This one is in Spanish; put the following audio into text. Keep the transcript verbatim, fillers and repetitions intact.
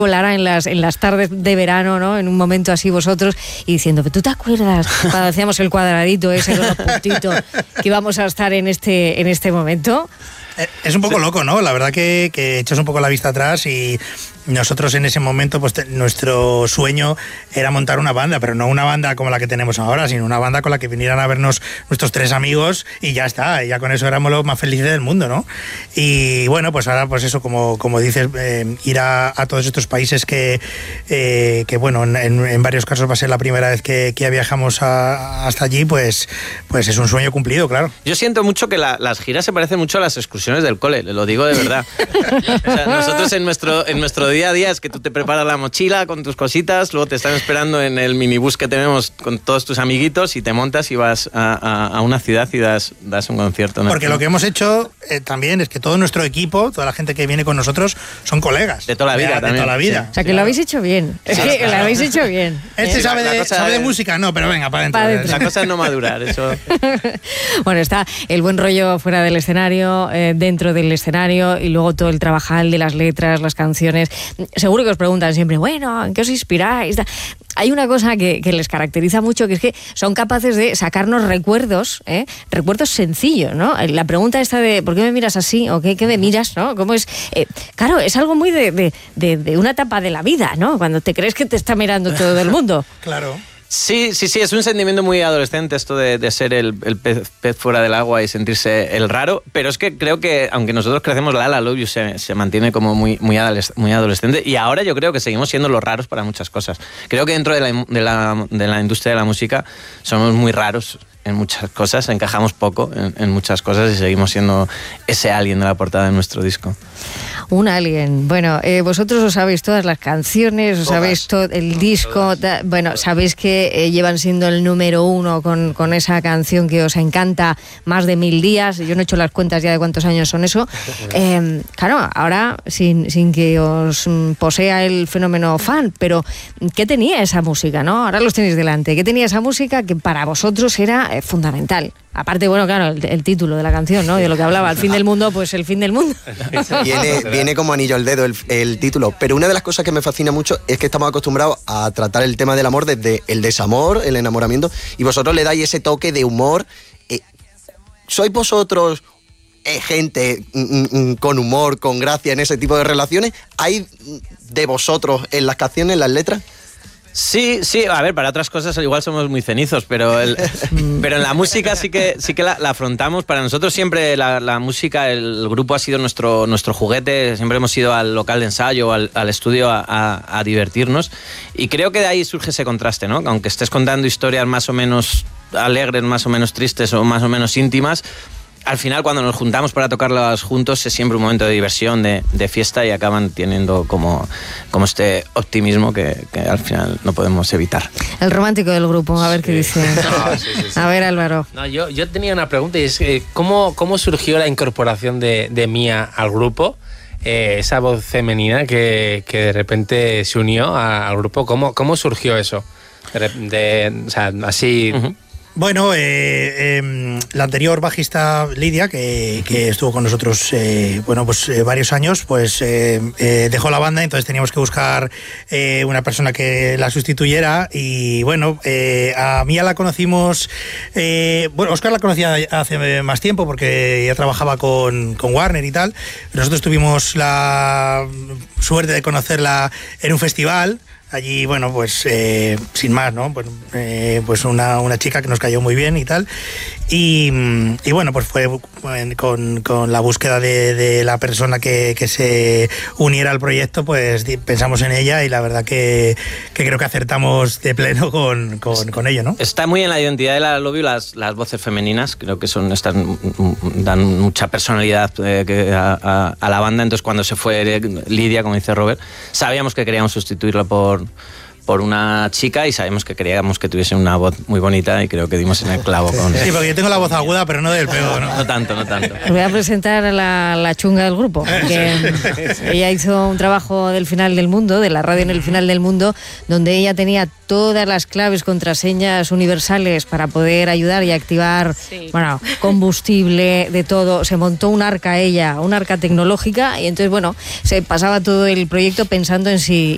Lara en las, en las tardes de verano, ¿no? En un momento así vosotros, y diciendo, ¿tú te acuerdas cuando hacíamos el cuadradito ese con los puntitos que íbamos a estar en este, en este momento? Es un poco loco, ¿no? La verdad que, que echas un poco la vista atrás y nosotros en ese momento, pues te, nuestro sueño era montar una banda, pero no una banda como la que tenemos ahora, sino una banda con la que vinieran a vernos nuestros tres amigos y ya está, y ya con eso éramos los más felices del mundo, ¿no? Y bueno, pues ahora, pues eso, como, como dices, eh, ir a, a todos estos países que, eh, que bueno, en, en varios casos va a ser la primera vez que, que viajamos a, hasta allí, pues, pues es un sueño cumplido, claro. Yo siento mucho que la, las giras se parecen mucho a las excursiones del cole, lo digo de verdad. O sea, nosotros en nuestro, en nuestro día a día es que tú te preparas la mochila con tus cositas, luego te están esperando en el minibús que tenemos con todos tus amiguitos y te montas y vas a, a, a una ciudad y das, das un concierto, ¿no? Porque lo que hemos hecho eh, también es que todo nuestro equipo, toda la gente que viene con nosotros, son colegas. De toda la vida de, también. De toda la vida. Sí. O sea, que claro. Lo habéis hecho bien. Es sí, que claro. lo habéis hecho bien. Este ¿eh? sabe, la, la de, sabe de... de música, no, pero venga, para adentro. adentro. La cosa es no madurar, eso. Bueno, está el buen rollo fuera del escenario, eh, dentro del escenario, y luego todo el trabajal de las letras, las canciones. Seguro que os preguntan siempre, bueno, ¿en qué os inspiráis? Hay una cosa que, que les caracteriza mucho, que es que son capaces de sacarnos recuerdos, ¿eh? Recuerdos sencillos, ¿no? La pregunta esta de ¿por qué me miras así? ¿O qué, qué me miras? ¿No? ¿Cómo es? Eh, claro, es algo muy de, de, de, de una etapa de la vida, ¿no? Cuando te crees que te está mirando todo el mundo. Claro. Sí, sí, sí, es un sentimiento muy adolescente esto de, de ser el, el pez, pez fuera del agua y sentirse el raro, pero es que creo que aunque nosotros crecemos, La La Love You se, se mantiene como muy, muy, muy adolescente, y ahora yo creo que seguimos siendo los raros para muchas cosas. Creo que dentro de la, de la, de la industria de la música somos muy raros en muchas cosas, encajamos poco en, en muchas cosas y seguimos siendo ese alien de la portada de nuestro disco. Un alien. Bueno, eh, vosotros os sabéis todas las canciones, os Todas. sabéis todo el disco. Da, bueno, sabéis que eh, llevan siendo el número uno con, con esa canción que os encanta más de mil días. Yo no he hecho las cuentas ya de cuántos años son eso. Eh, claro, ahora sin, sin que os posea el fenómeno fan, pero ¿qué tenía esa música, no? Ahora los tenéis delante. ¿Qué tenía esa música que para vosotros era eh, fundamental? Aparte, bueno, claro, el, el título de la canción, ¿no? De lo que hablaba, el fin del mundo, pues el fin del mundo. Viene, viene como anillo al dedo el, el título, pero una de las cosas que me fascina mucho es que estamos acostumbrados a tratar el tema del amor desde el desamor, el enamoramiento, y vosotros le dais ese toque de humor. Eh, ¿Sois vosotros eh, gente mm, mm, con humor, con gracia en ese tipo de relaciones? ¿Hay de vosotros en las canciones, en las letras? Sí, sí, a ver, para otras cosas igual somos muy cenizos, pero el, pero en la música sí que sí que la, la afrontamos. Para nosotros siempre la, la música, el grupo ha sido nuestro, nuestro juguete, siempre hemos ido al local de ensayo, al, al estudio a, a, a divertirnos, y creo que de ahí surge ese contraste, ¿no? Aunque estés contando historias más o menos alegres, más o menos tristes o más o menos íntimas, al final cuando nos juntamos para tocarlas juntos es siempre un momento de diversión, de, de fiesta, y acaban teniendo como, como este optimismo que, que al final no podemos evitar. El romántico del grupo, a ver sí. qué dice. No, sí, sí, sí. A ver, Álvaro. No, yo, yo tenía una pregunta, y es eh, ¿cómo, ¿cómo surgió la incorporación de, de Mía al grupo? Eh, esa voz femenina que, que de repente se unió a, al grupo. ¿Cómo, cómo surgió eso? De, de, o sea, así... Uh-huh. Bueno, eh, eh, la anterior bajista Lidia, que, que estuvo con nosotros eh, bueno, pues, eh, varios años, pues eh, eh, dejó la banda, entonces teníamos que buscar eh, una persona que la sustituyera, y bueno, eh, a Mía la conocimos, eh, bueno, Óscar la conocía hace más tiempo porque ya trabajaba con, con Warner y tal. Nosotros tuvimos la suerte de conocerla en un festival. Allí, bueno, pues eh, sin más, ¿no? Pues, eh, pues una, una chica que nos cayó muy bien y tal. Y, y bueno, pues fue con, con la búsqueda de, de la persona que, que se uniera al proyecto, pues pensamos en ella, y la verdad que, que creo que acertamos de pleno con, con, con ello, ¿no? Está muy en la identidad de La La Love You las, las voces femeninas, creo que son están, dan mucha personalidad eh, que a, a, a la banda. Entonces cuando se fue Lidia, como dice Robert, sabíamos que queríamos sustituirla por... por una chica, y sabemos que queríamos que tuviese una voz muy bonita, y creo que dimos en el clavo con... Sí, porque yo tengo la voz aguda, pero no del peor, ¿no? No tanto, no tanto. Os voy a presentar a la, la chunga del grupo, que ella hizo un trabajo del final del mundo, de la radio en el final del mundo, donde ella tenía todas las claves, contraseñas universales para poder ayudar y activar, sí. bueno, combustible, de todo. Se montó un arca ella, un arca tecnológica, y entonces, bueno, se pasaba todo el proyecto pensando en si